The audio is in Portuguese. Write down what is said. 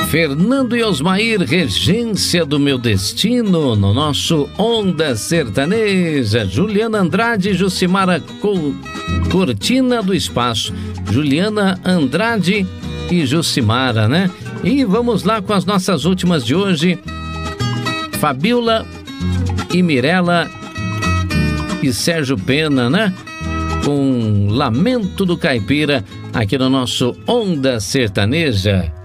Fernando e Osmair, Regência do Meu Destino, no nosso Onda Sertaneja. Juliana Andrade e Jucimara Cortina do Espaço. Juliana Andrade e Jucimara, né? E vamos lá com as nossas últimas de hoje. Fabiola e Mirella e Sérgio Pena, né? Com Lamento do Caipira, aqui no nosso Onda Sertaneja.